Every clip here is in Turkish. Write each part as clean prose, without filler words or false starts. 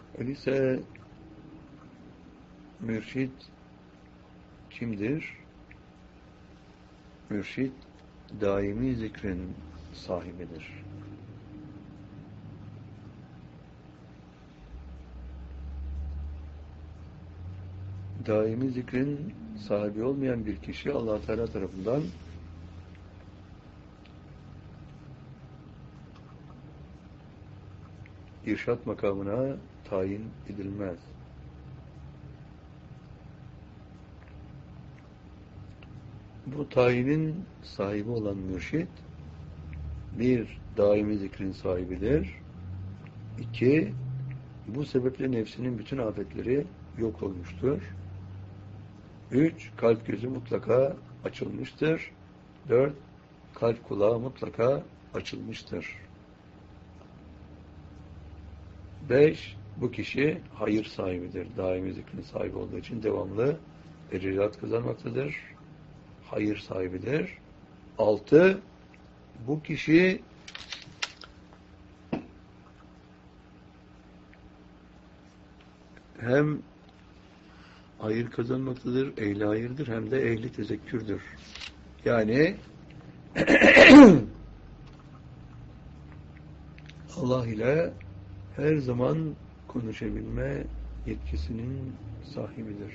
Öyleyse mürşid kimdir? Mürşid daimi zikrin sahibidir. Daimi zikrin sahibi olmayan bir kişi Allah Teala tarafından irşad makamına tayin edilmez. Bu tayinin sahibi olan mürşid bir, daimi zikrin sahibidir. İki, bu sebeple nefsinin bütün afetleri yok olmuştur. Üç, kalp gözü mutlaka açılmıştır. Dört, kalp kulağı mutlaka açılmıştır. Beş, bu kişi hayır sahibidir. Daimi zikrin sahibi olduğu için devamlı eceliat kazanmaktadır. Hayır sahibidir. Altı, bu kişi hem hayır kazanmaktadır, ehli hayırdır, hem de ehli tezekkürdür. Yani Allah ile her zaman konuşabilme yetkisinin sahibidir.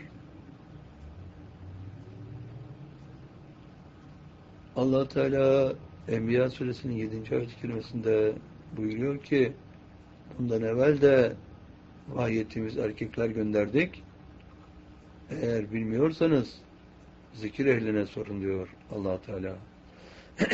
Allah Teala Enbiya suresinin 7. ayet-i kerimesinde buyuruyor ki bundan evvel de vahyettiğimiz erkekler gönderdik. Eğer bilmiyorsanız zikir ehline sorun diyor Allah Teala.